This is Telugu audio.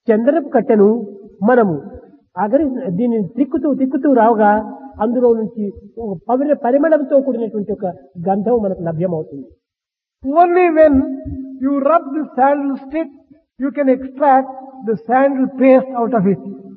చందనపు కట్టెను మనము దీన్ని తిక్కుతూ రావుగా అందులో నుంచి పరిమళంతో కూడినటువంటి ఒక గంధం మనకు లభ్యమవుతుంది. Only when you rub the sandal stick, you can extract the sandal paste out of it.